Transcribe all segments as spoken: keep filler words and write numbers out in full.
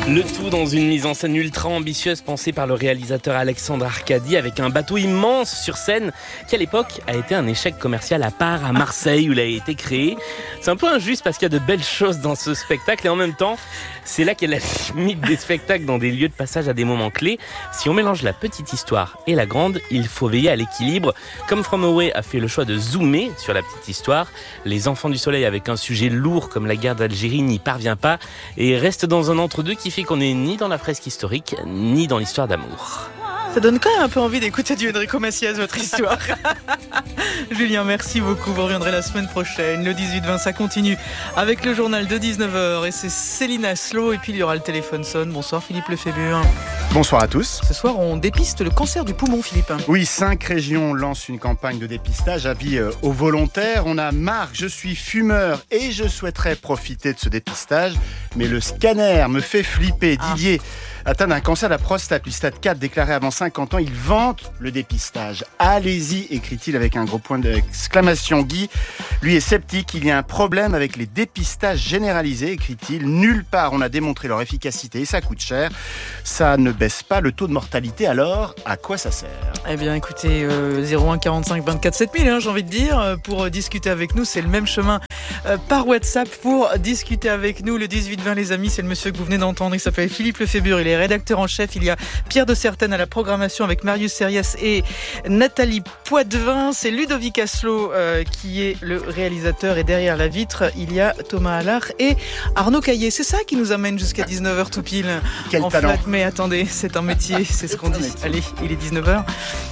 Le tout dans une mise en scène ultra ambitieuse pensée par le réalisateur Alexandre Arcadi avec un bateau immense sur scène qui à l'époque a été un échec commercial à part à Marseille où il a été créé. C'est un peu injuste parce qu'il y a de belles choses dans ce spectacle et en même temps c'est là qu'est la limite des spectacles dans des lieux de passage à des moments clés. Si on mélange la petite histoire et la grande, il faut veiller à l'équilibre. Comme From Away a fait le choix de zoomer sur la petite histoire, Les Enfants du Soleil avec un sujet lourd comme la guerre d'Algérie n'y parvient pas et reste dans un entre-deux qui fait qu'on n'est ni dans la fresque historique, ni dans l'histoire d'amour. Ça donne quand même un peu envie d'écouter du Enrico Macias, votre histoire. Julien, merci beaucoup. Vous reviendrez la semaine prochaine. Le dix-huit vingt, ça continue avec le journal de dix-neuf heures. Et c'est Céline Aslo. Et puis il y aura le téléphone sonne. Bonsoir Philippe Lefébure. Bonsoir à tous. Ce soir, on dépiste le cancer du poumon, Philippe. Oui, cinq régions lancent une campagne de dépistage. Avis aux volontaires. On a Marc, je suis fumeur et je souhaiterais profiter de ce dépistage. Mais le scanner me fait flipper. Ah. Didier, atteint d'un cancer de la prostate, du stade quatre, déclaré avant cinquante ans, il vante le dépistage. Allez-y, écrit-il avec un gros point d'exclamation. Guy, lui, est sceptique. Il y a un problème avec les dépistages généralisés, écrit-il. Nulle part on a démontré leur efficacité et ça coûte cher. Ça ne baisse pas le taux de mortalité, alors à quoi ça sert ? Eh bien, écoutez, euh, zéro un quarante-cinq vingt-quatre sept mille, hein, j'ai envie de dire, euh, pour euh, discuter avec nous. C'est le même chemin euh, par WhatsApp pour discuter avec nous. Le dix-huit vingt, les amis, c'est le monsieur que vous venez d'entendre. Il s'appelle Philippe Lefébure. Il est rédacteur en chef. Il y a Pierre de Certaine à la programmation avec Marius Serias et Nathalie Poitvin. C'est Ludovic Aslo euh, qui est le réalisateur et derrière la vitre, il y a Thomas Allard et Arnaud Caillé. C'est ça qui nous amène jusqu'à dix-neuf heures tout pile. Quel en talent. flat, mais attendez, c'est un métier, c'est ce qu'on dit. Allez, il est dix-neuf heures.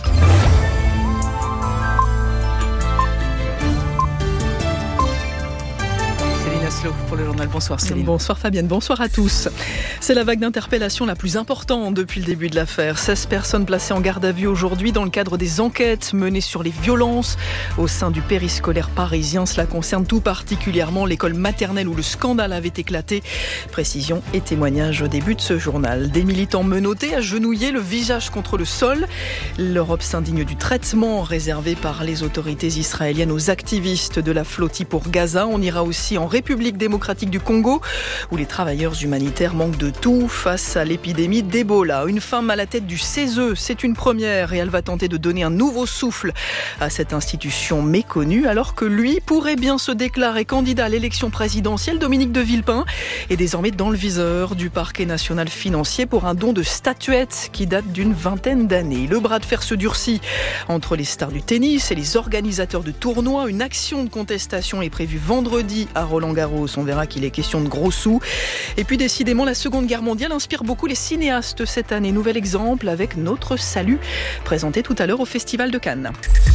Pour le journal. Bonsoir Céline. Bonsoir Fabienne, bonsoir à tous. C'est la vague d'interpellation la plus importante depuis le début de l'affaire. seize personnes placées en garde à vue aujourd'hui dans le cadre des enquêtes menées sur les violences au sein du périscolaire parisien. Cela concerne tout particulièrement l'école maternelle où le scandale avait éclaté. Précision et témoignage au début de ce journal. Des militants menottés, agenouillés, le visage contre le sol. L'Europe s'indigne du traitement réservé par les autorités israéliennes aux activistes de la flottille pour Gaza. On ira aussi en République démocratique du Congo, où les travailleurs humanitaires manquent de tout face à l'épidémie d'Ebola. Une femme à la tête du C E S E, c'est une première et elle va tenter de donner un nouveau souffle à cette institution méconnue, alors que lui pourrait bien se déclarer candidat à l'élection présidentielle. Dominique de Villepin est désormais dans le viseur du parquet national financier pour un don de statuettes qui date d'une vingtaine d'années. Le bras de fer se durcit entre les stars du tennis et les organisateurs de tournois. Une action de contestation est prévue vendredi à Roland-Garros. On verra qu'il est question de gros sous. Et puis décidément, la Seconde Guerre mondiale inspire beaucoup les cinéastes cette année. Nouvel exemple avec Notre Salut, présenté tout à l'heure au Festival de Cannes.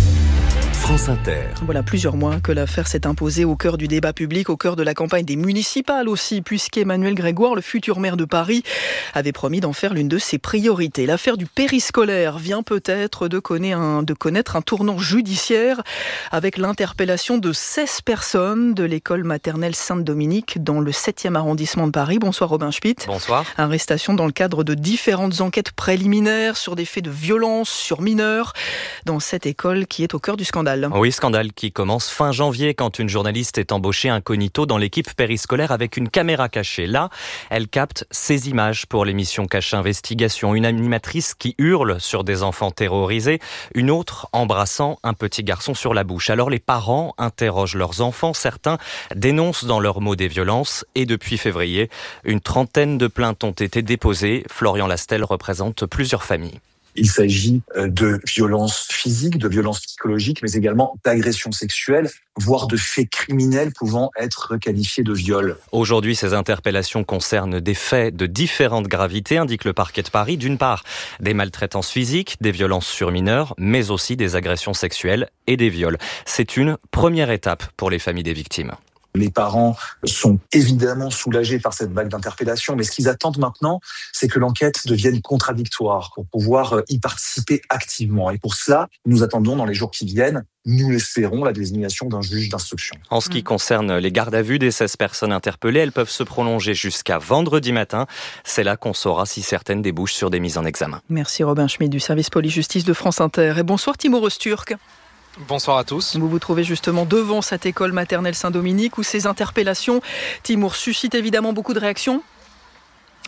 France Inter. Voilà plusieurs mois que l'affaire s'est imposée au cœur du débat public, au cœur de la campagne des municipales aussi, puisqu'Emmanuel Grégoire, le futur maire de Paris, avait promis d'en faire l'une de ses priorités. L'affaire du périscolaire vient peut-être de connaître un, de connaître un tournant judiciaire avec l'interpellation de seize personnes de l'école maternelle Sainte-Dominique dans le septième arrondissement de Paris. Bonsoir Robin Schmitt. Bonsoir. Arrestation dans le cadre de différentes enquêtes préliminaires sur des faits de violence sur mineurs dans cette école qui est au cœur du scandale. Oui, scandale qui commence fin janvier quand une journaliste est embauchée incognito dans l'équipe périscolaire avec une caméra cachée. Là, elle capte ces images pour l'émission Cache Investigation. Une animatrice qui hurle sur des enfants terrorisés, une autre embrassant un petit garçon sur la bouche. Alors les parents interrogent leurs enfants, certains dénoncent dans leurs mots des violences et depuis février, une trentaine de plaintes ont été déposées. Florian Lastel représente plusieurs familles. Il s'agit de violences physiques, de violences psychologiques, mais également d'agressions sexuelles, voire de faits criminels pouvant être qualifiés de viol. Aujourd'hui, ces interpellations concernent des faits de différentes gravités, indique le parquet de Paris. D'une part, des maltraitances physiques, des violences sur mineurs, mais aussi des agressions sexuelles et des viols. C'est une première étape pour les familles des victimes. Les parents sont évidemment soulagés par cette vague d'interpellation, mais ce qu'ils attendent maintenant, c'est que l'enquête devienne contradictoire pour pouvoir y participer activement. Et pour cela, nous attendons dans les jours qui viennent, nous l'espérons, la désignation d'un juge d'instruction. En ce qui concerne les gardes à vue des seize personnes interpellées, elles peuvent se prolonger jusqu'à vendredi matin. C'est là qu'on saura si certaines débouchent sur des mises en examen. Merci Robin Schmitt du service police-justice de France Inter. Et bonsoir Timo Rosturk. Bonsoir à tous. Vous vous trouvez justement devant cette école maternelle Saint-Dominique où ces interpellations, Timour, suscitent évidemment beaucoup de réactions ?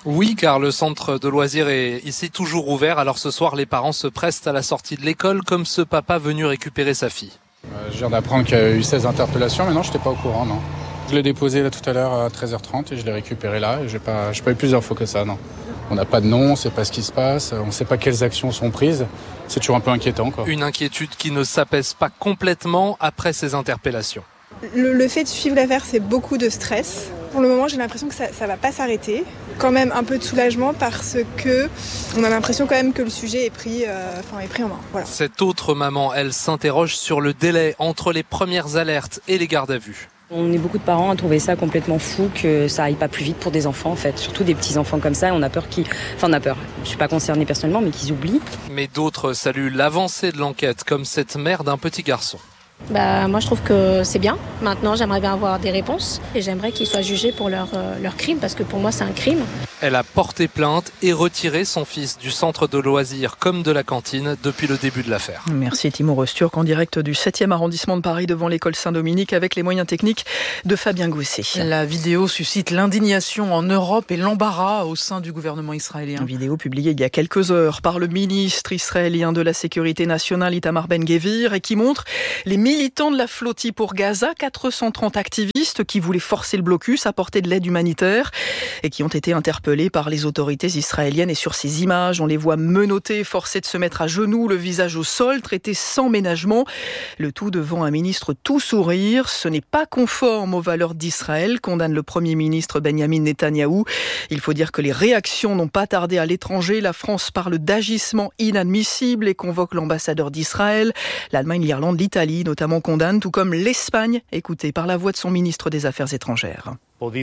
Oui, car le centre de loisirs est ici toujours ouvert. Alors ce soir, les parents se pressent à la sortie de l'école, comme ce papa venu récupérer sa fille. Euh, je viens d'apprendre qu'il y a eu seize interpellations, mais non, je n'étais pas au courant, non. Je l'ai déposé là tout à l'heure à treize heures trente et je l'ai récupéré là. Et j'ai pas, j'ai pas eu plus d'infos que ça, non. On n'a pas de nom, on ne sait pas ce qui se passe, on ne sait pas quelles actions sont prises. C'est toujours un peu inquiétant, quoi. Une inquiétude qui ne s'apaise pas complètement après ces interpellations. Le, le fait de suivre l'affaire, c'est beaucoup de stress. Pour le moment, j'ai l'impression que ça ne va pas s'arrêter. Quand même un peu de soulagement parce que on a l'impression quand même que le sujet est pris, euh, enfin, est pris en main. Voilà. Cette autre maman, elle s'interroge sur le délai entre les premières alertes et les gardes à vue. On est beaucoup de parents à trouver ça complètement fou, que ça aille pas plus vite pour des enfants en fait, surtout des petits enfants comme ça. On a peur qu'ils, enfin on a peur. Je suis pas concernée personnellement, mais qu'ils oublient. Mais d'autres saluent l'avancée de l'enquête, comme cette mère d'un petit garçon. Bah, moi je trouve que c'est bien. Maintenant j'aimerais bien avoir des réponses et j'aimerais qu'ils soient jugés pour leur, euh, leur crime parce que pour moi c'est un crime. Elle a porté plainte et retiré son fils du centre de loisirs comme de la cantine depuis le début de l'affaire. Merci Timo Rosturk en direct du septième arrondissement de Paris devant l'école Saint-Dominique avec les moyens techniques de Fabien Gousset. La vidéo suscite l'indignation en Europe et l'embarras au sein du gouvernement israélien. Une vidéo publiée il y a quelques heures par le ministre israélien de la Sécurité nationale Itamar Ben-Gvir et qui montre les militants de la flottille pour Gaza, quatre cent trente activistes qui voulaient forcer le blocus, apporter de l'aide humanitaire et qui ont été interpellés par les autorités israéliennes. Et sur ces images, on les voit menottés, forcés de se mettre à genoux, le visage au sol, traités sans ménagement. Le tout devant un ministre tout sourire. Ce n'est pas conforme aux valeurs d'Israël, condamne le Premier ministre Benjamin Netanyahou. Il faut dire que les réactions n'ont pas tardé à l'étranger. La France parle d'agissement inadmissible et convoque l'ambassadeur d'Israël. L'Allemagne, l'Irlande, l'Italie notamment condamnent, tout comme l'Espagne, écoutée par la voix de son ministre des Affaires étrangères.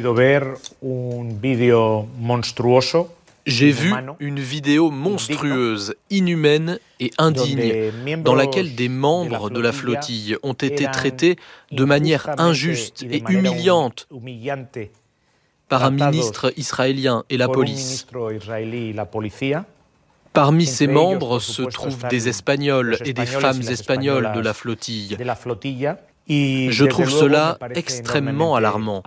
J'ai vu une vidéo monstrueuse, inhumaine et indigne, dans laquelle des membres de la flottille ont été traités de manière injuste et humiliante par un ministre israélien et la police. Parmi ces membres se trouvent des Espagnols et des femmes espagnoles de la flottille. Je trouve cela extrêmement alarmant.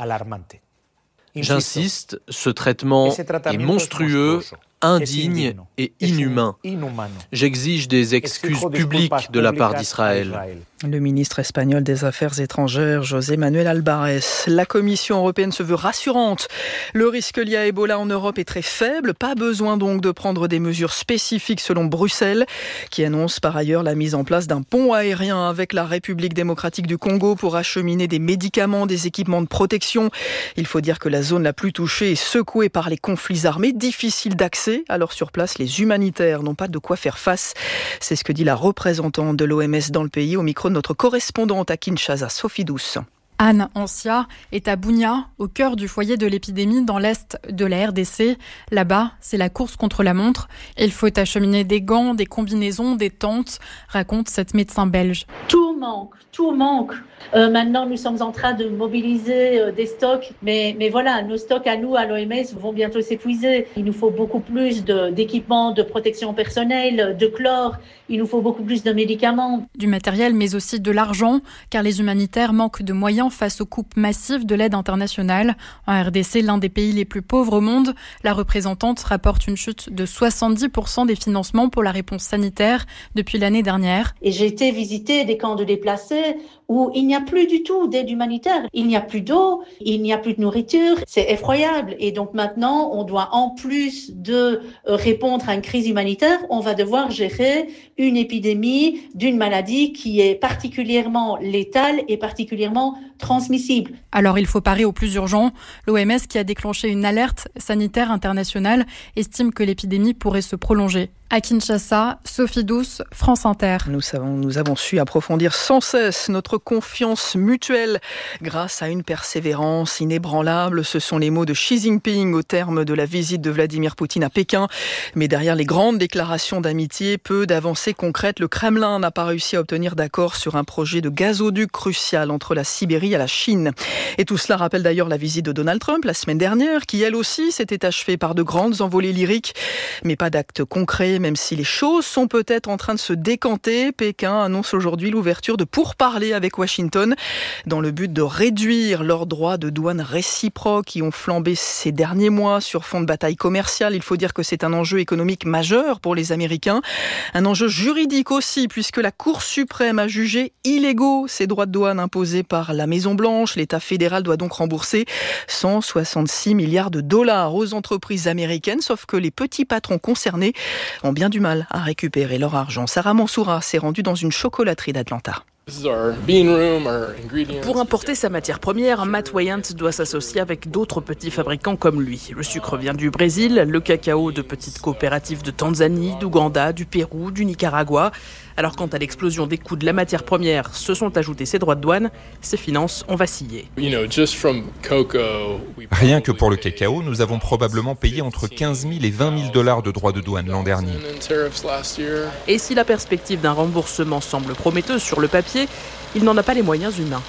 J'insiste, ce traitement est monstrueux, indigne et inhumain. J'exige des excuses publiques de la part d'Israël. Le ministre espagnol des Affaires étrangères, José Manuel Albares. La Commission européenne se veut rassurante. Le risque lié à Ebola en Europe est très faible. Pas besoin donc de prendre des mesures spécifiques selon Bruxelles, qui annonce par ailleurs la mise en place d'un pont aérien avec la République démocratique du Congo pour acheminer des médicaments, des équipements de protection. Il faut dire que la zone la plus touchée est secouée par les conflits armés, difficile d'accès. Alors sur place, les humanitaires n'ont pas de quoi faire face. C'est ce que dit la représentante de l'O M S dans le pays au micro de notre correspondante à Kinshasa, Sophie Douce. Anne Ancia est à Bunia, au cœur du foyer de l'épidémie dans l'est de la R D C. Là-bas, c'est la course contre la montre. Il faut acheminer des gants, des combinaisons, des tentes, raconte cette médecin belge. Tout manque, tout manque. Euh, maintenant, nous sommes en train de mobiliser euh, des stocks, mais, mais voilà, nos stocks à nous, à l'O M S, vont bientôt s'épuiser. Il nous faut beaucoup plus de, d'équipements de protection personnelle, de chlore, il nous faut beaucoup plus de médicaments. Du matériel, mais aussi de l'argent, car les humanitaires manquent de moyens face aux coupes massives de l'aide internationale. En R D C, l'un des pays les plus pauvres au monde, la représentante rapporte une chute de soixante-dix pour cent des financements pour la réponse sanitaire depuis l'année dernière. Et j'ai été visiter des camps de déplacés où il n'y a plus du tout d'aide humanitaire. Il n'y a plus d'eau, il n'y a plus de nourriture. C'est effroyable. Et donc maintenant, on doit, en plus de répondre à une crise humanitaire, on va devoir gérer une épidémie d'une maladie qui est particulièrement létale et particulièrement transmissible. Alors il faut parer au plus urgent. L'O M S, qui a déclenché une alerte sanitaire internationale, estime que l'épidémie pourrait se prolonger. À Kinshasa, Sophie Douce, France Inter. Nous savons, nous avons su approfondir sans cesse notre confiance mutuelle grâce à une persévérance inébranlable. Ce sont les mots de Xi Jinping au terme de la visite de Vladimir Poutine à Pékin. Mais derrière les grandes déclarations d'amitié, peu d'avancées concrètes. Le Kremlin n'a pas réussi à obtenir d'accord sur un projet de gazoduc crucial entre la Sibérie à la Chine. Et tout cela rappelle d'ailleurs la visite de Donald Trump la semaine dernière, qui elle aussi s'était achevée par de grandes envolées lyriques, mais pas d'actes concrets, même si les choses sont peut-être en train de se décanter. Pékin annonce aujourd'hui l'ouverture de pourparlers avec Washington, dans le but de réduire leurs droits de douane réciproques qui ont flambé ces derniers mois sur fond de bataille commerciale. Il faut dire que c'est un enjeu économique majeur pour les Américains. Un enjeu juridique aussi, puisque la Cour suprême a jugé illégaux ces droits de douane imposés par la Maison-Blanche. L'État fédéral doit donc rembourser cent soixante-six milliards de dollars aux entreprises américaines, sauf que les petits patrons concernés ont bien du mal à récupérer leur argent. Sarah Mansoura s'est rendue dans une chocolaterie d'Atlanta. Pour importer sa matière première, Matt Wayant doit s'associer avec d'autres petits fabricants comme lui. Le sucre vient du Brésil, le cacao de petites coopératives de Tanzanie, d'Ouganda, du Pérou, du Nicaragua. Alors quant à l'explosion des coûts de la matière première, se sont ajoutés ses droits de douane, ses finances ont vacillé. Rien que pour le cacao, nous avons probablement payé entre quinze mille et vingt mille dollars de droits de douane l'an dernier. Et si la perspective d'un remboursement semble prometteuse sur le papier, il n'en a pas les moyens humains.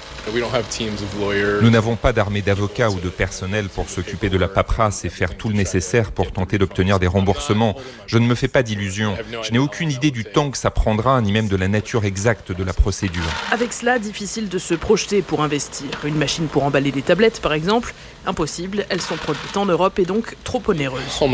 Nous n'avons pas d'armée d'avocats ou de personnel pour s'occuper de la paperasse et faire tout le nécessaire pour tenter d'obtenir des remboursements. Je ne me fais pas d'illusions. Je n'ai aucune idée du temps que ça prendra, ni même de la nature exacte de la procédure. Avec cela, difficile de se projeter pour investir. Une machine pour emballer des tablettes, par exemple, impossible. Elles sont produites en Europe et donc trop onéreuses. Tout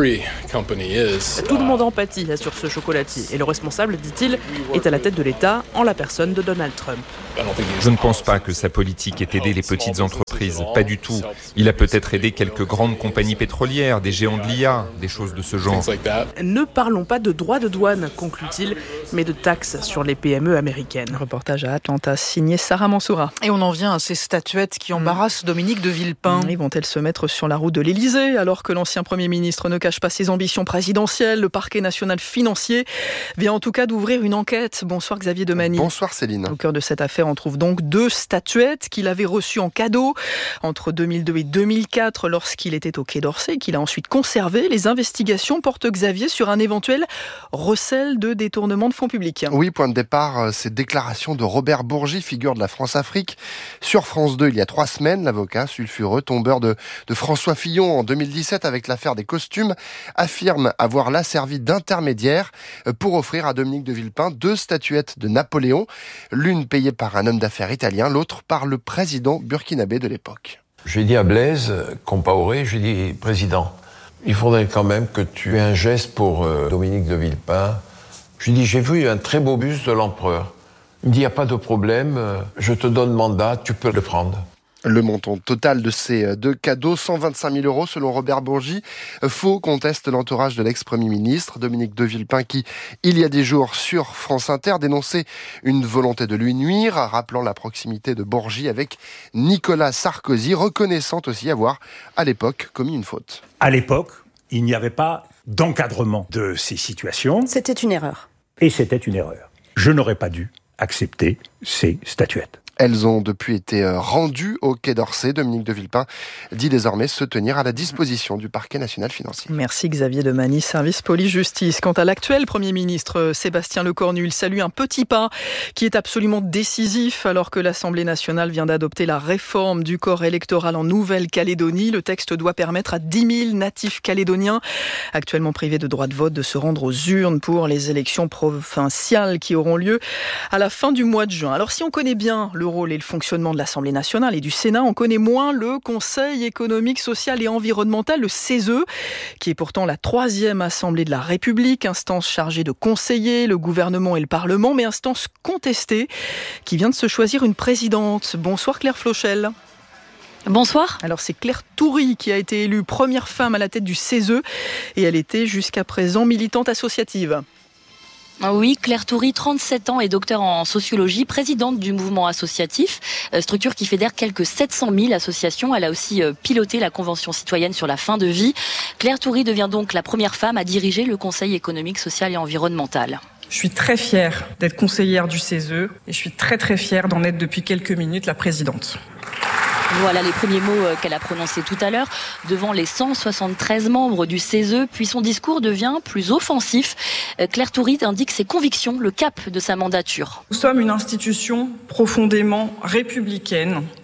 le monde en pâtit, assure ce chocolatier. Et le responsable, dit-il, est à la tête de l'État, en la personne de Donald Trump. Je ne pense pas que sa politique ait aidé les petites entreprises, pas du tout. Il a peut-être aidé quelques grandes compagnies pétrolières, des géants de l'I A, des choses de ce genre. Ne parlons pas de droits de douane, conclut-il, mais de taxes sur les P M E américaines. Reportage à Atlanta, signé Sarah Mansoura. Et on en vient à ces statuettes qui embarrassent mmh. Dominique de Villepin. Mmh, vont-elles se mettre sur la route de l'Élysée alors que l'ancien Premier ministre ne cache pas ses ambitions présidentielles? Le parquet national financier vient en tout cas d'ouvrir une enquête. Bonsoir Xavier Demany. Bonsoir Céline. Au cœur de cette affaire, on trouve donc deux statuettes qu'il avait reçues en cadeau entre deux mille deux et deux mille quatre lorsqu'il était au Quai d'Orsay, qu'il a ensuite conservé. Les investigations portent, Xavier, sur un éventuel recel de détournement de fonds publics. Oui, point de départ, ces déclarations de Robert Bourgi, figure de la France-Afrique, sur France deux il y a trois semaines. L'avocat sulfureux, tombeur de, de François Fillon en deux mille dix-sept avec l'affaire des costumes, affirme avoir là servi d'intermédiaire pour offrir à Dominique de Villepin deux statuettes de Napoléon, l'une payée par un homme d'affaires italien, l'autre par le président burkinabé de l'époque. J'ai dit à Blaise Compaoré, j'ai dit « Président, il faudrait quand même que tu aies un geste pour euh, Dominique de Villepin. » Je lui ai dit « J'ai vu un très beau buste de l'empereur. » Il me dit « Il n'y a pas de problème, je te donne mandat, tu peux le prendre. » Le montant total de ces deux cadeaux, cent vingt-cinq mille euros selon Robert Bourgi. Faux, conteste l'entourage de l'ex-premier ministre Dominique de Villepin qui, il y a des jours sur France Inter, dénonçait une volonté de lui nuire, rappelant la proximité de Bourgi avec Nicolas Sarkozy, reconnaissant aussi avoir, à l'époque, commis une faute. À l'époque, il n'y avait pas d'encadrement de ces situations. C'était une erreur. Et c'était une erreur. Je n'aurais pas dû accepter ces statuettes. Elles ont depuis été rendues au Quai d'Orsay. Dominique de Villepin dit désormais se tenir à la disposition du parquet national financier. Merci Xavier Demany, service police-justice. Quant à l'actuel Premier ministre Sébastien Lecornu, il salue un petit pas qui est absolument décisif alors que l'Assemblée nationale vient d'adopter la réforme du corps électoral en Nouvelle-Calédonie. Le texte doit permettre à dix mille natifs calédoniens actuellement privés de droit de vote de se rendre aux urnes pour les élections provinciales qui auront lieu à la fin du mois de juin. Alors si on connaît bien le le rôle et le fonctionnement de l'Assemblée nationale et du Sénat, on connaît moins le Conseil économique, social et environnemental, le C E S E, qui est pourtant la troisième Assemblée de la République, instance chargée de conseiller le gouvernement et le Parlement, mais instance contestée, qui vient de se choisir une présidente. Bonsoir Claire Flochel. Bonsoir. Alors c'est Claire Toury qui a été élue première femme à la tête du C E S E et elle était jusqu'à présent militante associative. Oui, Claire Toury, trente-sept ans, est docteur en sociologie, présidente du mouvement associatif, structure qui fédère quelques sept cent mille associations. Elle a aussi piloté la Convention citoyenne sur la fin de vie. Claire Toury devient donc la première femme à diriger le Conseil économique, social et environnemental. Je suis très fière d'être conseillère du C E S E et je suis très très fière d'en être depuis quelques minutes la présidente. Voilà les premiers mots qu'elle a prononcés tout à l'heure devant les cent soixante-treize membres du C E S E. Puis son discours devient plus offensif. Claire Toury indique ses convictions, le cap de sa mandature. Nous sommes une institution profondément républicaine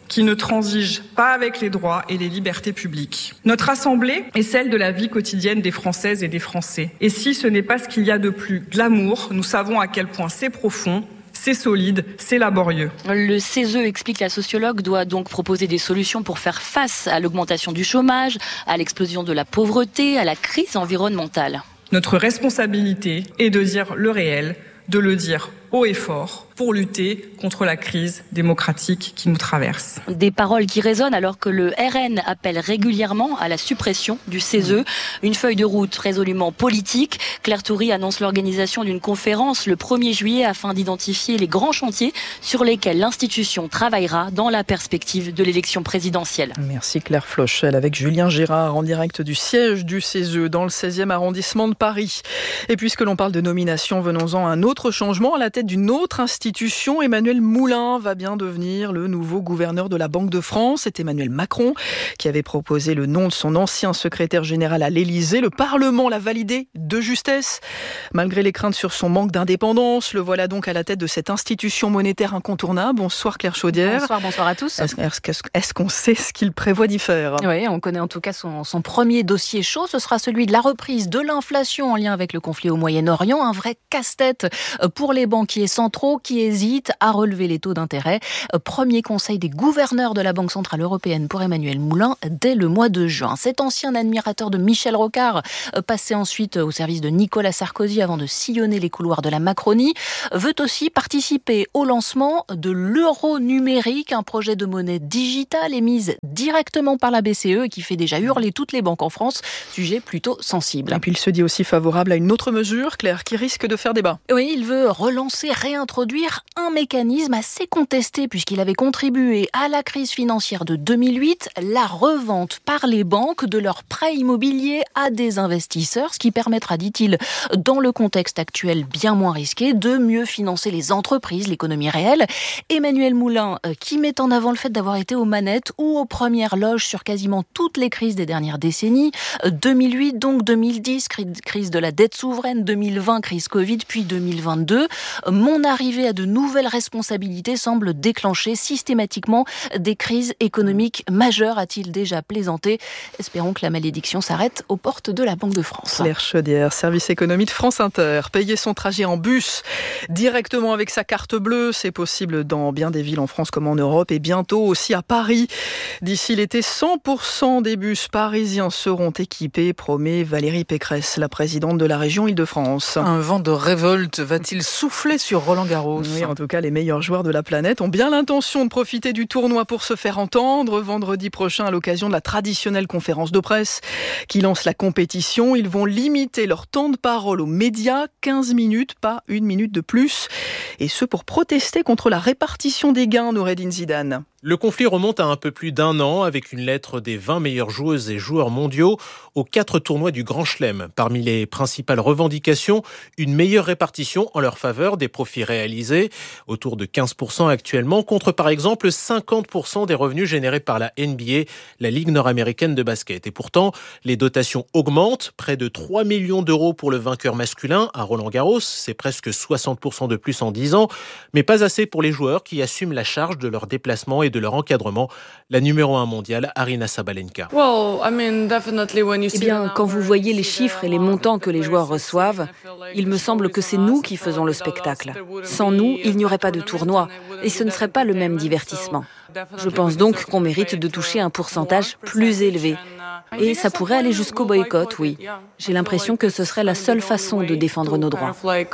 qui ne transige pas avec les droits et les libertés publiques. Notre assemblée est celle de la vie quotidienne des Françaises et des Français. Et si ce n'est pas ce qu'il y a de plus glamour, nous savons à quel point c'est profond, c'est solide, c'est laborieux. Le C E S E, explique la sociologue, doit donc proposer des solutions pour faire face à l'augmentation du chômage, à l'explosion de la pauvreté, à la crise environnementale. Notre responsabilité est de dire le réel, de le dire haut et fort, pour lutter contre la crise démocratique qui nous traverse. Des paroles qui résonnent alors que le R N appelle régulièrement à la suppression du C E S E. Une feuille de route résolument politique. Claire Toury annonce l'organisation d'une conférence le premier juillet afin d'identifier les grands chantiers sur lesquels l'institution travaillera dans la perspective de l'élection présidentielle. Merci Claire Flochel avec Julien Gérard en direct du siège du C E S E dans le seizième arrondissement de Paris. Et puisque l'on parle de nomination, venons-en à un autre changement à la tête d'une autre institution. Emmanuel Moulin va bien devenir le nouveau gouverneur de la Banque de France. C'est Emmanuel Macron qui avait proposé le nom de son ancien secrétaire général à l'Élysée. Le Parlement l'a validé de justesse. Malgré les craintes sur son manque d'indépendance, le voilà donc à la tête de cette institution monétaire incontournable. Bonsoir Claire Chaudière. Bonsoir, bonsoir à tous. Est-ce, est-ce, est-ce qu'on sait ce qu'il prévoit d'y faire ? Oui, on connaît en tout cas son, son premier dossier chaud. Ce sera celui de la reprise de l'inflation en lien avec le conflit au Moyen-Orient. Un vrai casse-tête pour les banquiers centraux qui hésitent à relever les taux d'intérêt. Premier conseil des gouverneurs de la Banque centrale européenne pour Emmanuel Moulin dès le mois de juin. Cet ancien admirateur de Michel Rocard, passé ensuite au service de Nicolas Sarkozy avant de sillonner les couloirs de la Macronie, veut aussi participer au lancement de l'euro numérique, un projet de monnaie digitale émise directement par la B C E et qui fait déjà hurler toutes les banques en France, sujet plutôt sensible. Et puis il se dit aussi favorable à une autre mesure, Claire, qui risque de faire débat. Oui, il veut relancer, réintroduire un mécanisme assez contesté puisqu'il avait contribué à la crise financière de deux mille huit, la revente par les banques de leurs prêts immobiliers à des investisseurs, ce qui permettra, dit-il, dans le contexte actuel bien moins risqué, de mieux financer les entreprises, l'économie réelle. Emmanuel Moulin, qui met en avant le fait d'avoir été aux manettes ou aux premières loges sur quasiment toutes les crises des dernières décennies, deux mille huit, donc deux mille dix, crise de la dette souveraine, deux mille vingt, crise Covid, puis deux mille vingt-deux. Mon arrivée à de nouvelles responsabilités semble déclencher systématiquement des crises économiques majeures, a-t-il déjà plaisanté. Espérons que la malédiction s'arrête aux portes de la Banque de France. Claire Chaudière, service économie de France Inter. Payer son trajet en bus directement avec sa carte bleue, c'est possible dans bien des villes en France comme en Europe et bientôt aussi à Paris. D'ici l'été, cent pour cent des bus parisiens seront équipés, promet Valérie Pécresse, la présidente de la région Île-de-France. Un vent de révolte va-t-il souffler sur Roland-Garros ? Oui, en tout cas, les meilleurs joueurs de la planète ont bien l'intention de profiter du tournoi pour se faire entendre. Vendredi prochain, à l'occasion de la traditionnelle conférence de presse qui lance la compétition, ils vont limiter leur temps de parole aux médias, quinze minutes, pas une minute de plus. Et ce, pour protester contre la répartition des gains, Noureddine Zidane. Le conflit remonte à un peu plus d'un an avec une lettre des vingt meilleures joueuses et joueurs mondiaux aux quatre tournois du Grand Chelem. Parmi les principales revendications, une meilleure répartition en leur faveur des profits réalisés, autour de quinze pour cent actuellement, contre par exemple cinquante pour cent des revenus générés par la N B A, la Ligue nord-américaine de basket. Et pourtant, les dotations augmentent, près de trois millions d'euros pour le vainqueur masculin à Roland-Garros, c'est presque soixante pour cent de plus en dix ans, mais pas assez pour les joueurs qui assument la charge de leurs déplacements et de leur encadrement. La numéro un mondiale, Aryna Sabalenka. Eh bien, quand vous voyez les chiffres et les montants que les joueurs reçoivent, il me semble que c'est nous qui faisons le spectacle. Sans nous, il n'y aurait pas de tournoi et ce ne serait pas le même divertissement. Je pense donc qu'on mérite de toucher un pourcentage plus élevé. Et ça pourrait aller jusqu'au boycott, oui. J'ai l'impression que ce serait la seule façon de défendre nos droits.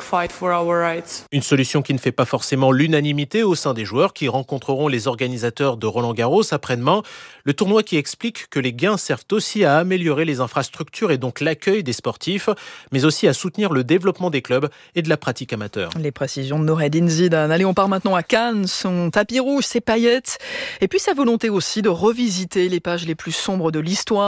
Une solution qui ne fait pas forcément l'unanimité au sein des joueurs qui rencontreront les organisateurs de Roland-Garros après-demain. Le tournoi qui explique que les gains servent aussi à améliorer les infrastructures et donc l'accueil des sportifs, mais aussi à soutenir le développement des clubs et de la pratique amateur. Les précisions de Noureddine Zidane. Allez, on part maintenant à Cannes, son tapis rouge, ses paillettes, et puis sa volonté aussi de revisiter les pages les plus sombres de l'histoire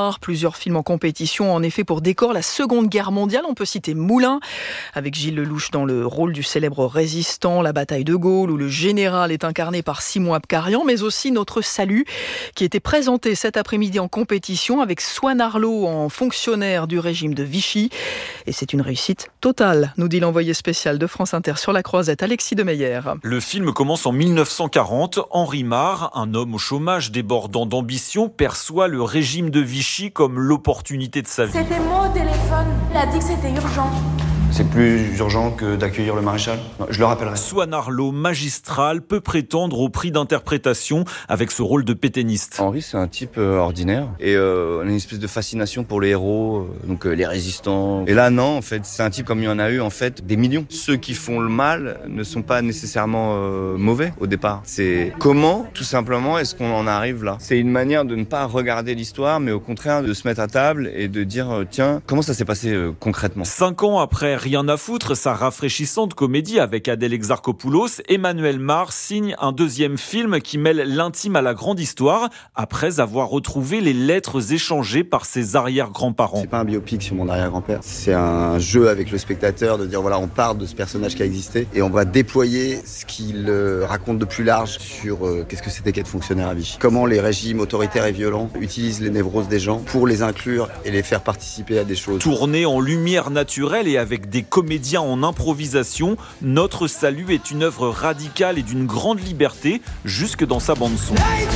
Mars. Plusieurs films en compétition, en effet, pour décor la Seconde Guerre mondiale. On peut citer Moulin, avec Gilles Lelouch dans le rôle du célèbre résistant, La bataille de Gaulle, où le général est incarné par Simon Abkarian, mais aussi Notre Salut, qui était présenté cet après-midi en compétition avec Swan Arlo en fonctionnaire du régime de Vichy. Et c'est une réussite totale, nous dit l'envoyé spécial de France Inter sur la Croisette, Alexis Demeyer. Le film commence en mille neuf cent quarante. Henri Marre, un homme au chômage débordant d'ambition, perçoit le régime de Vichy comme l'opportunité de sa vie. C'était moi au téléphone. Il a dit que c'était urgent. C'est plus urgent que d'accueillir le maréchal. Je le rappellerai. Swan Arlo, magistral, peut prétendre au prix d'interprétation avec ce rôle de pétainiste. Henri, c'est un type euh, ordinaire. Et euh, on a une espèce de fascination pour les héros, euh, donc euh, les résistants. Et là, non, en fait, c'est un type comme il y en a eu, en fait, des millions. Ceux qui font le mal ne sont pas nécessairement euh, mauvais au départ. C'est comment, tout simplement, est-ce qu'on en arrive là ? C'est une manière de ne pas regarder l'histoire, mais au contraire de se mettre à table et de dire, euh, tiens, comment ça s'est passé euh, concrètement ? Cinq ans après Rien à foutre, sa rafraîchissante comédie avec Adèle Exarchopoulos, Emmanuel Marre signe un deuxième film qui mêle l'intime à la grande histoire, après avoir retrouvé les lettres échangées par ses arrière-grands-parents. C'est pas un biopic sur mon arrière-grand-père, c'est un jeu avec le spectateur de dire voilà, on part de ce personnage qui a existé et on va déployer ce qu'il raconte de plus large sur euh, qu'est-ce que c'était qu'être fonctionnaire à Vichy. Comment les régimes autoritaires et violents utilisent les névroses des gens pour les inclure et les faire participer à des choses. Tourné en lumière naturelle et avec des comédiens en improvisation, Notre Salut est une œuvre radicale et d'une grande liberté, jusque dans sa bande-son.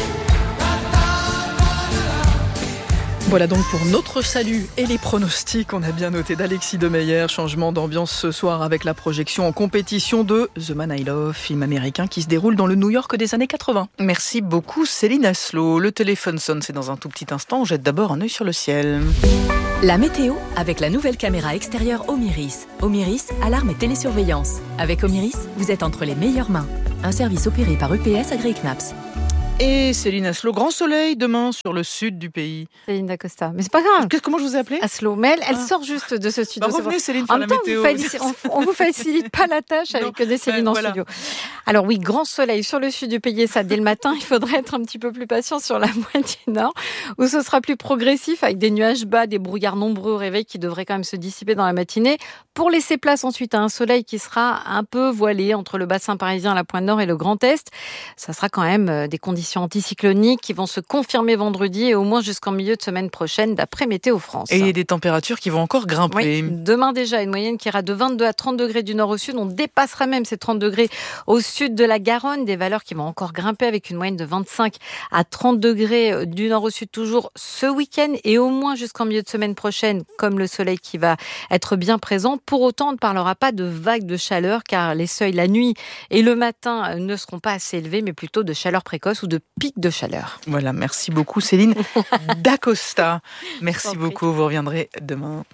Voilà donc pour Notre Salut et les pronostics. On a bien noté d'Alexis Demeyer. Changement d'ambiance ce soir avec la projection en compétition de The Man I Love, film américain qui se déroule dans le New York des années quatre-vingts. Merci beaucoup Céline Aslo. Le téléphone sonne, c'est dans un tout petit instant. On jette d'abord un œil sur le ciel. La météo avec la nouvelle caméra extérieure Omiris. Omiris, alarme et télésurveillance. Avec Omiris, vous êtes entre les meilleures mains. Un service opéré par U P S AgriKnaps. Et Céline Aslo, grand soleil demain sur le sud du pays. Céline Dacosta, mais c'est pas grave. Comment je vous ai appelé ? Aslo, mais elle, elle ah. sort juste de ce studio. Bah revenez Céline faire la météo. On ne vous facilite pas la tâche avec non, des Céline en voilà. studio. Alors oui, grand soleil sur le sud du pays, et ça dès le matin. Il faudrait être un petit peu plus patient sur la moitié nord, où ce sera plus progressif avec des nuages bas, des brouillards nombreux au réveil qui devraient quand même se dissiper dans la matinée, pour laisser place ensuite à un soleil qui sera un peu voilé entre le bassin parisien, la pointe nord et le Grand Est. Ça sera quand même des conditions anticycloniques qui vont se confirmer vendredi et au moins jusqu'en milieu de semaine prochaine d'après Météo France. Et des températures qui vont encore grimper. Oui, demain déjà, une moyenne qui ira de vingt-deux à trente degrés du nord au sud. On dépassera même ces trente degrés au sud de la Garonne. Des valeurs qui vont encore grimper avec une moyenne de vingt-cinq à trente degrés du nord au sud toujours ce week-end et au moins jusqu'en milieu de semaine prochaine, comme le soleil qui va être bien présent. Pour autant, on ne parlera pas de vagues de chaleur car les seuils la nuit et le matin ne seront pas assez élevés, mais plutôt de chaleur précoce ou de pic de chaleur. Voilà, merci beaucoup Céline Dacosta. Merci beaucoup, vous reviendrez demain.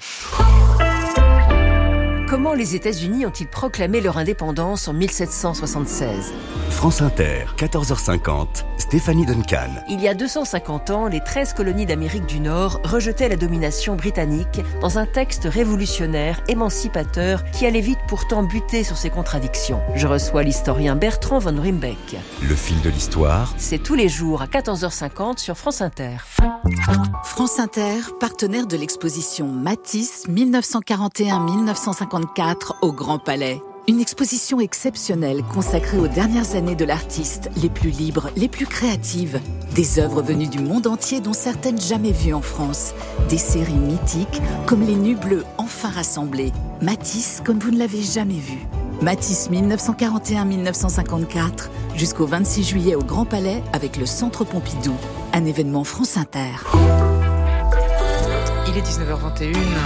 Comment les États-Unis ont-ils proclamé leur indépendance en mille sept cent soixante-seize ? France Inter, quatorze heures cinquante, Stéphanie Duncan. Il y a deux cent cinquante ans, les treize colonies d'Amérique du Nord rejetaient la domination britannique dans un texte révolutionnaire, émancipateur, qui allait vite pourtant buter sur ses contradictions. Je reçois l'historien Bertrand von Rimbeck. Le fil de l'histoire. C'est tous les jours à quatorze heures cinquante sur France Inter. France Inter, partenaire de l'exposition Matisse mille neuf cent quarante et un à mille neuf cent cinquante-quatre au Grand Palais. Une exposition exceptionnelle consacrée aux dernières années de l'artiste, les plus libres, les plus créatives. Des œuvres venues du monde entier dont certaines jamais vues en France. Des séries mythiques comme les Nus Bleus enfin rassemblés. Matisse comme vous ne l'avez jamais vu. Matisse mille neuf cent quarante et un à mille neuf cent cinquante-quatre, jusqu'au vingt-six juillet au Grand Palais avec le Centre Pompidou. Un événement France Inter. Il est dix-neuf heures vingt et une.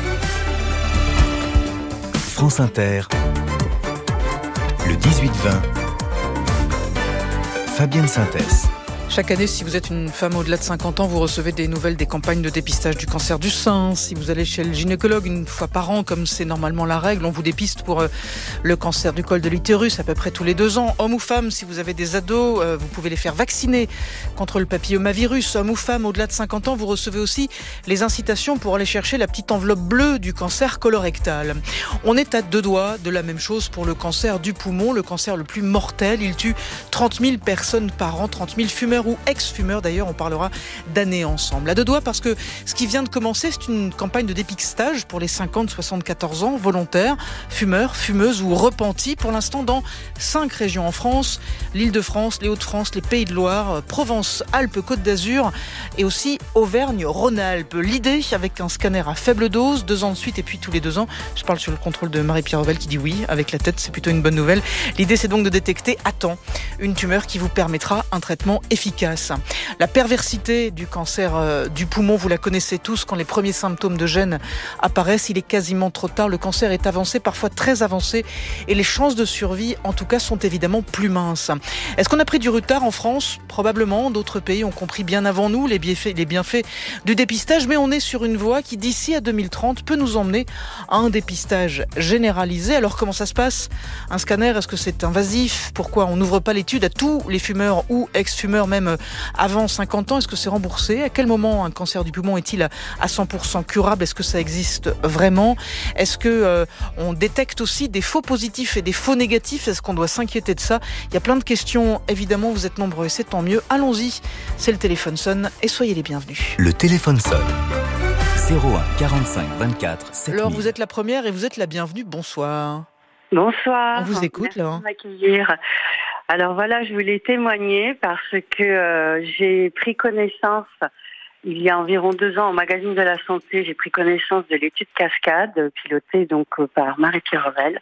France Inter, le dix-huit vingt, Fabienne Synthèse. Chaque année, si vous êtes une femme au-delà de cinquante ans, vous recevez des nouvelles des campagnes de dépistage du cancer du sein. Si vous allez chez le gynécologue une fois par an, comme c'est normalement la règle, on vous dépiste pour euh, le cancer du col de l'utérus à peu près tous les deux ans. Homme ou femme, si vous avez des ados, euh, vous pouvez les faire vacciner contre le papillomavirus. Homme ou femme, au-delà de cinquante ans, vous recevez aussi les incitations pour aller chercher la petite enveloppe bleue du cancer colorectal. On est à deux doigts de la même chose pour le cancer du poumon, le cancer le plus mortel. Il tue trente mille personnes par an, trente mille fumeurs fumeur ou ex-fumeur. D'ailleurs, on parlera d'années ensemble. À deux doigts, parce que ce qui vient de commencer, c'est une campagne de dépistage pour les cinquante à soixante-quatorze ans, volontaires, fumeurs, fumeuses ou repentis. Pour l'instant, dans cinq régions en France, l'Île-de-France, les Hauts-de-France, les Pays de Loire, Provence, Alpes, Côte d'Azur et aussi Auvergne-Rhône-Alpes. L'idée, avec un scanner à faible dose, deux ans de suite et puis tous les deux ans, je parle sur le contrôle de Marie-Pierre Revel qui dit oui, avec la tête, c'est plutôt une bonne nouvelle. L'idée, c'est donc de détecter à temps une tumeur qui vous permettra un traitement efficace. La perversité du cancer euh, du poumon, vous la connaissez tous, quand les premiers symptômes de gêne apparaissent, il est quasiment trop tard. Le cancer est avancé, parfois très avancé, et les chances de survie, en tout cas, sont évidemment plus minces. Est-ce qu'on a pris du retard en France ? Probablement. D'autres pays ont compris bien avant nous les bienfaits, les bienfaits du dépistage, mais on est sur une voie qui, d'ici à deux mille trente, peut nous emmener à un dépistage généralisé. Alors, comment ça se passe ? Un scanner, est-ce que c'est invasif ? Pourquoi on n'ouvre pas l'étude à tous les fumeurs ou ex-fumeurs, même avant cinquante ans ? Est-ce que c'est remboursé ? À quel moment un cancer du poumon est-il à cent pour cent curable ? Est-ce que ça existe vraiment ? Est-ce que euh, on détecte aussi des faux positifs et des faux négatifs ? Est-ce qu'on doit s'inquiéter de ça ? Il y a plein de questions. Évidemment, vous êtes nombreux et c'est tant mieux. Allons-y. C'est le téléphone sonne et soyez les bienvenus. Le téléphone sonne. zéro un quarante-cinq vingt-quatre sept mille. Alors, vous êtes la première et vous êtes la bienvenue. Bonsoir. Bonsoir. On vous écoute, Merci là. de m'accueillir. Alors voilà, je voulais témoigner parce que euh, j'ai pris connaissance, il y a environ deux ans, au magazine de la santé, j'ai pris connaissance de l'étude Cascade, pilotée donc euh, par Marie-Pierre Revel.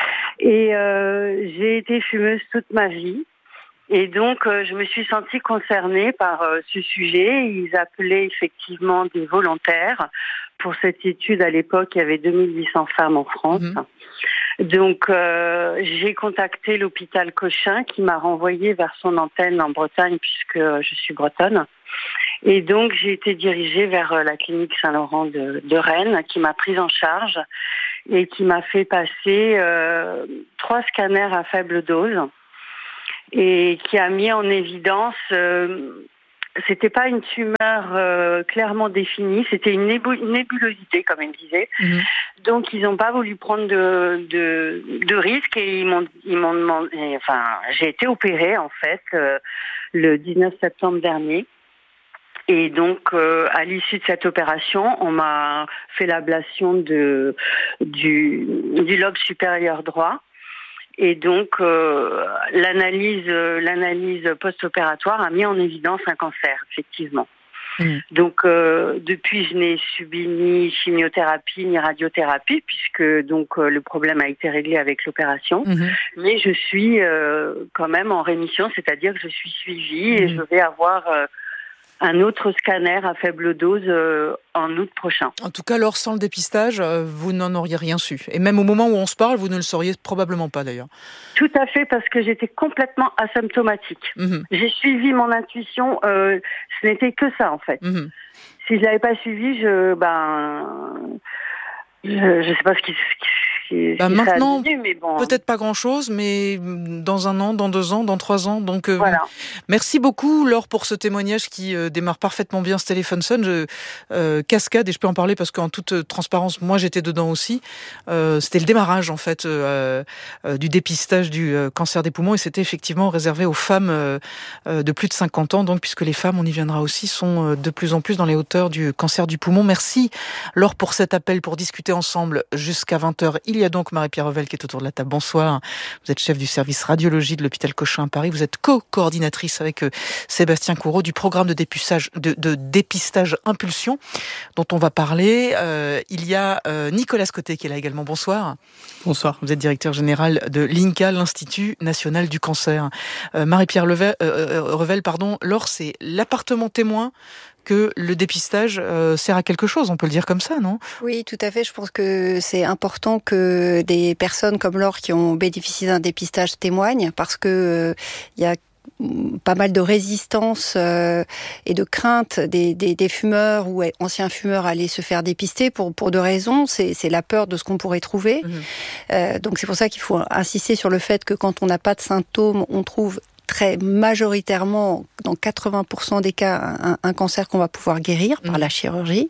Et euh, j'ai été fumeuse toute ma vie. Et donc, euh, je me suis sentie concernée par euh, ce sujet. Ils appelaient effectivement des volontaires. Pour cette étude, à l'époque, il y avait deux mille huit cents femmes en France. Mmh. Donc, euh, j'ai contacté l'hôpital Cochin qui m'a renvoyée vers son antenne en Bretagne puisque je suis bretonne. Et donc, j'ai été dirigée vers la clinique Saint-Laurent de, de Rennes qui m'a prise en charge et qui m'a fait passer euh, trois scanners à faible dose et qui a mis en évidence... Euh, C'était pas une tumeur euh, clairement définie, c'était une, nébu- une nébulosité, comme ils disaient. Mmh. Donc, ils n'ont pas voulu prendre de, de, de risques et ils m'ont, ils m'ont demandé. Enfin, j'ai été opérée en fait euh, le dix-neuf septembre dernier. Et donc, euh, à l'issue de cette opération, on m'a fait l'ablation de du, du lobe supérieur droit. Et donc, euh, l'analyse, euh, l'analyse post-opératoire a mis en évidence un cancer, effectivement. Mmh. Donc, euh, depuis, je n'ai subi ni chimiothérapie ni radiothérapie, puisque donc euh, le problème a été réglé avec l'opération. Mmh. Mais je suis euh, quand même en rémission, c'est-à-dire que je suis suivie mmh. et je vais avoir euh, un autre scanner à faible dose euh, en août prochain. En tout cas, alors, sans le dépistage, euh, vous n'en auriez rien su. Et même au moment où on se parle, vous ne le sauriez probablement pas, d'ailleurs. Tout à fait, parce que j'étais complètement asymptomatique. Mmh. J'ai suivi mon intuition, euh, ce n'était que ça, en fait. Mmh. Si je ne l'avais pas suivi, je... ben, je ne sais pas ce qui... Ce qui Bah maintenant, devenu, mais bon. Peut-être pas grand-chose, mais dans un an, dans deux ans, dans trois ans. Donc, euh, voilà. Merci beaucoup, Laure, pour ce témoignage qui euh, démarre parfaitement bien ce téléphone sonne. Je, euh, Cascade, et je peux en parler parce qu'en toute transparence, moi, j'étais dedans aussi. Euh, c'était le démarrage, en fait, euh, euh, du dépistage du euh, cancer des poumons, et c'était effectivement réservé aux femmes euh, euh, de plus de cinquante ans. Donc, puisque les femmes, on y viendra aussi, sont euh, de plus en plus dans les hauteurs du cancer du poumon. Merci, Laure, pour cet appel, pour discuter ensemble jusqu'à vingt heures. Il y a donc Marie-Pierre Revel qui est autour de la table. Bonsoir. Vous êtes chef du service radiologie de l'hôpital Cochin à Paris. Vous êtes co-coordinatrice avec euh, Sébastien Courreau du programme de dépistage, de, de dépistage Impulsion dont on va parler. Euh, il y a euh, Nicolas Scotté qui est là également. Bonsoir. Bonsoir. Vous êtes directeur général de l'I N C A, l'Institut National du Cancer. Euh, Marie-Pierre Level, euh, Revel, pardon. Laure, c'est l'appartement témoin que le dépistage euh, sert à quelque chose, on peut le dire comme ça, non ? Oui, tout à fait. Je pense que c'est important que des personnes comme Laure qui ont bénéficié d'un dépistage témoignent, parce que il euh, y a pas mal de résistance euh, et de crainte des, des, des fumeurs ou anciens fumeurs à aller se faire dépister pour, pour deux raisons. C'est, c'est la peur de ce qu'on pourrait trouver. Mmh. Euh, donc c'est pour ça qu'il faut insister sur le fait que quand on n'a pas de symptômes, on trouve très majoritairement, dans quatre-vingts pour cent des cas, un, un cancer qu'on va pouvoir guérir par mmh. la chirurgie.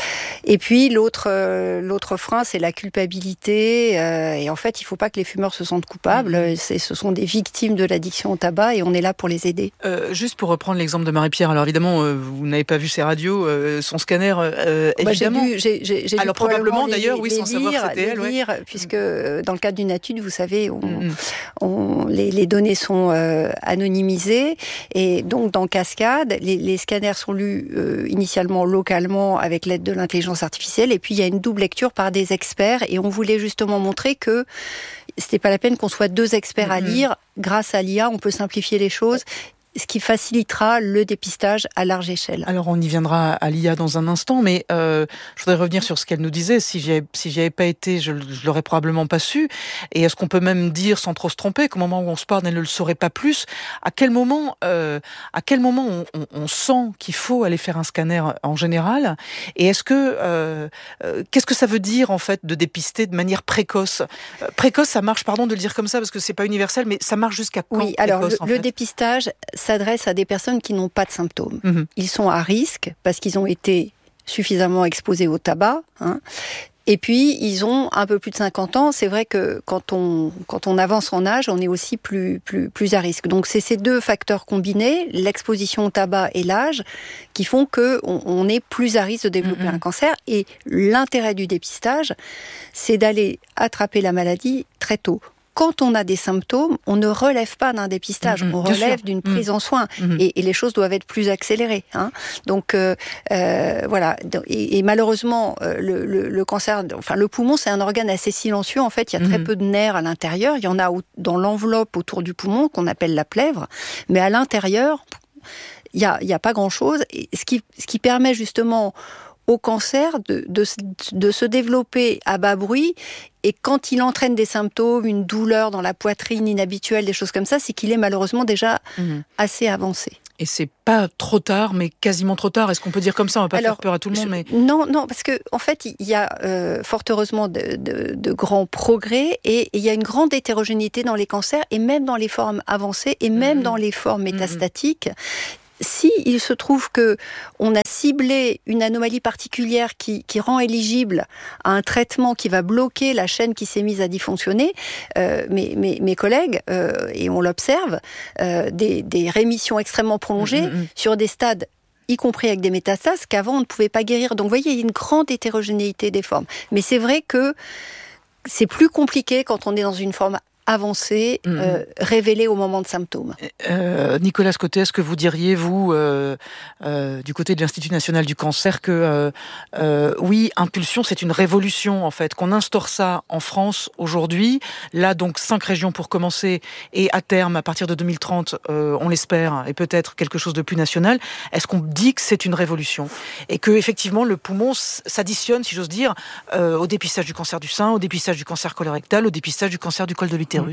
Et puis l'autre euh, l'autre frein, c'est la culpabilité. Euh, et en fait, il ne faut pas que les fumeurs se sentent coupables. Mmh. C'est, ce sont des victimes de l'addiction au tabac et on est là pour les aider. Euh, juste pour reprendre l'exemple de Marie-Pierre, alors évidemment, euh, vous n'avez pas vu ses radios, euh, son scanner, euh, bah, évidemment. J'ai, j'ai, j'ai, j'ai alors probablement les, d'ailleurs, oui, les sans lire, savoir que c'était elle. Lire, ouais. Puisque dans le cadre d'une étude, vous savez, on, mmh. on, les, les données sont euh, anonymisées. Et donc, dans Cascade, les, les scanners sont lus euh, initialement localement avec l'aide de l'intelligence artificielle. Et puis, il y a une double lecture par des experts. Et on voulait justement montrer que c'était pas la peine qu'on soit deux experts à lire. Grâce à l'I A, on peut simplifier les choses, ce qui facilitera le dépistage à large échelle. Alors on y viendra à l'I A dans un instant, mais euh, je voudrais revenir sur ce qu'elle nous disait. Si j'y avais, si j'y avais pas été, je, je l'aurais probablement pas su. Et est-ce qu'on peut même dire, sans trop se tromper, qu'au moment où on se parle, elle ne le saurait pas plus? À quel moment, euh, à quel moment on, on, on sent qu'il faut aller faire un scanner en général? Et est-ce que, euh, euh, qu'est-ce que ça veut dire en fait de dépister de manière précoce? euh, Précoce, ça marche, pardon de le dire comme ça, parce que c'est pas universel, mais ça marche jusqu'à quand? Oui, alors précoce, le, le dépistage s'adresse à des personnes qui n'ont pas de symptômes. Mmh. Ils sont à risque parce qu'ils ont été suffisamment exposés au tabac. Hein. Et puis, ils ont un peu plus de cinquante ans. C'est vrai que quand on, quand on avance en âge, on est aussi plus, plus, plus à risque. Donc, c'est ces deux facteurs combinés, l'exposition au tabac et l'âge, qui font qu'on on est plus à risque de développer mmh. un cancer. Et l'intérêt du dépistage, c'est d'aller attraper la maladie très tôt. Quand on a des symptômes, on ne relève pas d'un dépistage, mmh, on relève d'une prise mmh. en soin, mmh. et, et les choses doivent être plus accélérées. Hein. Donc euh, euh, voilà. Et, et malheureusement, euh, le, le, le cancer, enfin le poumon, c'est un organe assez silencieux. En fait, il y a très mmh. peu de nerfs à l'intérieur. Il y en a dans l'enveloppe autour du poumon qu'on appelle la plèvre, mais à l'intérieur, il y a, il y a pas grand-chose. Et ce qui, ce qui permet justement au cancer de, de, de se développer à bas bruit. Et quand il entraîne des symptômes, une douleur dans la poitrine inhabituelle, des choses comme ça, c'est qu'il est malheureusement déjà mmh. assez avancé. Et c'est pas trop tard, mais quasiment trop tard. Est-ce qu'on peut dire comme ça? On va pas Alors, faire peur à tout le monde, mais... Non, non, parce que en fait, il y a euh, fort heureusement de, de, de grands progrès et il y a une grande hétérogénéité dans les cancers et même dans les formes avancées et même mmh. dans les formes métastatiques. Mmh. Si il se trouve que on a ciblé une anomalie particulière qui, qui rend éligible à un traitement qui va bloquer la chaîne qui s'est mise à dysfonctionner, euh, mes, mes, mes collègues, euh, et on l'observe, euh, des, des rémissions extrêmement prolongées mmh, mmh. sur des stades y compris avec des métastases qu'avant on ne pouvait pas guérir. Donc vous voyez, il y a une grande hétérogénéité des formes. Mais c'est vrai que c'est plus compliqué quand on est dans une forme avancée, mmh. euh, révélée au moment de symptômes. Euh, Nicolas Scottet, est-ce que vous diriez, vous, euh, euh, du côté de l'Institut national du cancer, que euh, euh, oui, Impulsion, c'est une révolution, en fait, qu'on instaure ça en France aujourd'hui, là, donc, cinq régions pour commencer, et à terme, à partir de deux mille trente, euh, on l'espère, et peut-être quelque chose de plus national, est-ce qu'on dit que c'est une révolution? Et que, effectivement, le poumon s'additionne, si j'ose dire, euh, au dépistage du cancer du sein, au dépistage du cancer colorectal, au dépistage du cancer du col de l'utérus?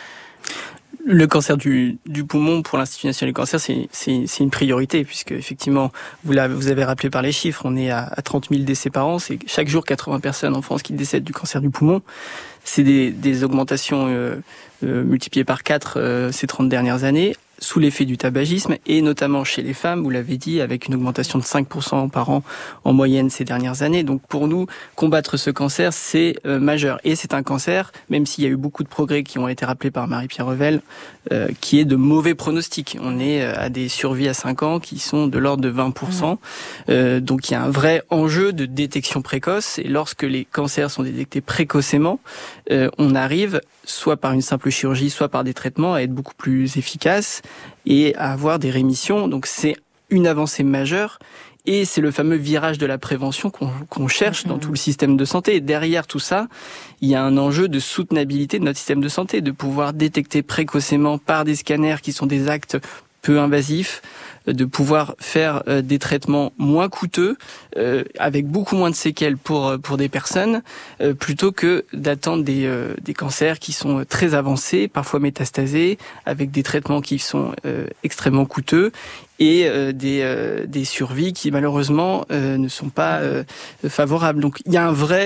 Le cancer du, du poumon pour l'Institut national du cancer, c'est, c'est, c'est une priorité puisque effectivement, vous, l'avez, vous avez rappelé par les chiffres, on est à, à trente mille décès par an, c'est chaque jour quatre-vingts personnes en France qui décèdent du cancer du poumon. C'est des, des augmentations euh, euh, multipliées par quatre euh, ces trente dernières années, sous l'effet du tabagisme et notamment chez les femmes, vous l'avez dit, avec une augmentation de cinq pour cent par an en moyenne ces dernières années. Donc pour nous, combattre ce cancer, c'est euh, majeur. Et c'est un cancer, même s'il y a eu beaucoup de progrès qui ont été rappelés par Marie-Pierre Revel, euh, qui est de mauvais pronostics. On est à des survies à cinq ans qui sont de l'ordre de vingt pour cent. Mmh. Euh, donc il y a un vrai enjeu de détection précoce. Et lorsque les cancers sont détectés précocement, euh, on arrive soit par une simple chirurgie, soit par des traitements, à être beaucoup plus efficace et à avoir des rémissions. Donc c'est une avancée majeure et c'est le fameux virage de la prévention qu'on, qu'on cherche dans tout le système de santé. Et derrière tout ça, il y a un enjeu de soutenabilité de notre système de santé, de pouvoir détecter précocement par des scanners qui sont des actes peu invasifs, de pouvoir faire euh, des traitements moins coûteux, euh, avec beaucoup moins de séquelles pour pour des personnes, euh, plutôt que d'attendre des euh, des cancers qui sont très avancés, parfois métastasés, avec des traitements qui sont euh, extrêmement coûteux et euh, des euh, des survies qui malheureusement euh, ne sont pas euh, favorables. Donc il y a un vrai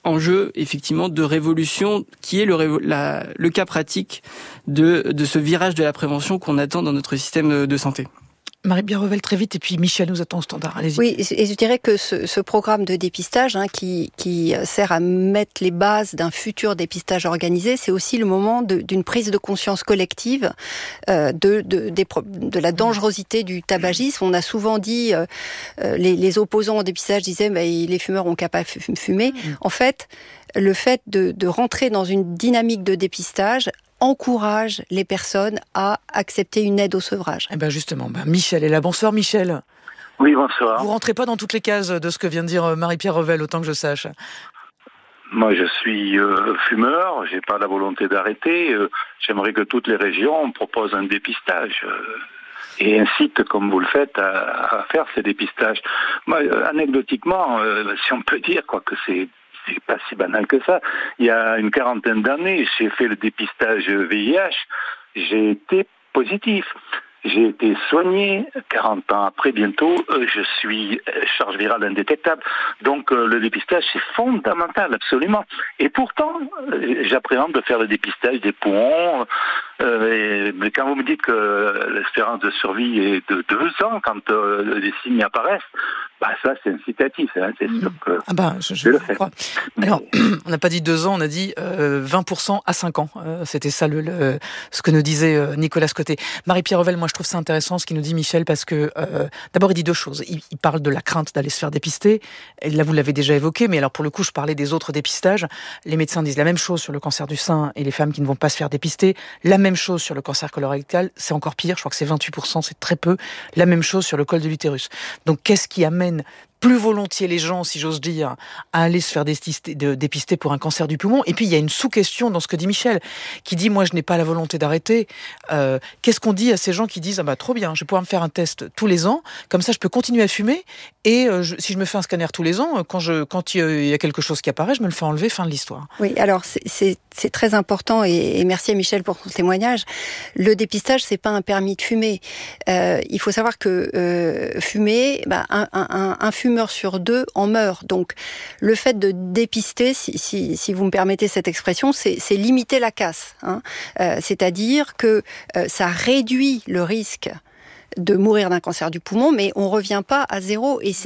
enjeu effectivement de révolution qui est le, la, le cas pratique de, de ce virage de la prévention qu'on attend dans notre système de santé. Marie-Pierre Revel, très vite, et puis Michel nous attend au standard. Allez-y. Oui, et je dirais que ce, ce programme de dépistage hein, qui, qui sert à mettre les bases d'un futur dépistage organisé, c'est aussi le moment de, d'une prise de conscience collective euh, de, de, de, de la dangerosité du tabagisme. On a souvent dit, euh, les, les opposants au dépistage disaient bah, les fumeurs ont qu'à pas fumer. Mmh. En fait, le fait de, de rentrer dans une dynamique de dépistage encourage les personnes à accepter une aide au sevrage. Eh ben justement, ben Michel est là. Bonsoir Michel. Oui, bonsoir. Vous rentrez pas dans toutes les cases de ce que vient de dire Marie-Pierre Revel, autant que je sache. Moi, je suis euh, fumeur, j'ai pas la volonté d'arrêter. Euh, j'aimerais que toutes les régions proposent un dépistage. Euh... et incite, comme vous le faites, à, à faire ces dépistages. Moi, euh, anecdotiquement, euh, si on peut dire quoi que c'est c'est pas si banal que ça. Il y a une quarantaine d'années, j'ai fait le dépistage V I H, j'ai été positif. J'ai été soigné, quarante ans après bientôt, euh, je suis charge virale indétectable. Donc euh, le dépistage, c'est fondamental, absolument. Et pourtant, euh, j'appréhende de faire le dépistage des poumons. Euh, et, mais quand vous me dites que l'espérance de survie est de deux ans quand euh, les signes apparaissent, bah ça c'est incitatif, hein, c'est sûr que ah bah, je, je, je le fais. Crois. Alors, on n'a pas dit deux ans, on a dit euh, vingt pour cent à cinq ans. Euh, c'était ça le, le, ce que nous disait euh, Nicolas Scotté. Marie-Pierre Revel, moi je trouve ça intéressant ce qu'il nous dit Michel, parce que euh, d'abord il dit deux choses. Il, il parle de la crainte d'aller se faire dépister, et là vous l'avez déjà évoqué, mais alors pour le coup je parlais des autres dépistages. Les médecins disent la même chose sur le cancer du sein et les femmes qui ne vont pas se faire dépister. La même chose sur le cancer colorectal, c'est encore pire, je crois que c'est vingt-huit pour cent, c'est très peu. La même chose sur le col de l'utérus. Donc qu'est-ce qui amène plus volontiers les gens, si j'ose dire, à aller se faire dépister, de, dépister pour un cancer du poumon. Et puis il y a une sous-question dans ce que dit Michel, qui dit moi je n'ai pas la volonté d'arrêter. Euh, qu'est-ce qu'on dit à ces gens qui disent ah bah trop bien, je vais pouvoir me faire un test tous les ans, comme ça je peux continuer à fumer et euh, je, si je me fais un scanner tous les ans, quand je quand il y a quelque chose qui apparaît, je me le fais enlever, fin de l'histoire. Oui, alors c'est c'est, c'est très important et, et merci à Michel pour son témoignage. Le dépistage c'est pas un permis de fumer. Euh, il faut savoir que euh, fumer, bah, un, un, un fumeur sur deux en meurt. Donc, le fait de dépister, si, si, si vous me permettez cette expression, c'est, c'est limiter la casse. Hein. Euh, c'est-à-dire que euh, ça réduit le risque de mourir d'un cancer du poumon, mais on revient pas à zéro. Et,